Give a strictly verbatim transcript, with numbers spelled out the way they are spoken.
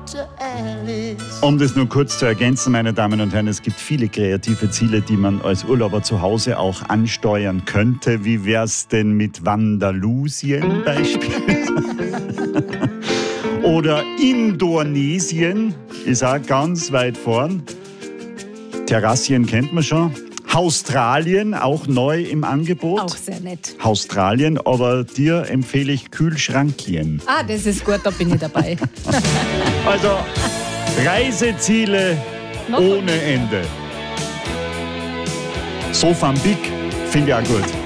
Um das nur kurz zu ergänzen, meine Damen und Herren, es gibt viele kreative Ziele, die man als Urlauber zu Hause auch ansteuern könnte. Wie wär's denn mit Wandalusien beispielsweise? Oder Indonesien ist auch ganz weit vorn. Terrassien kennt man schon. Australien, auch neu im Angebot. Auch sehr nett. Australien, aber dir empfehle ich Kühlschrankien. Ah, das ist gut, da bin ich dabei. Also Reiseziele Noch ohne Ende. Sofambik finde ich auch gut.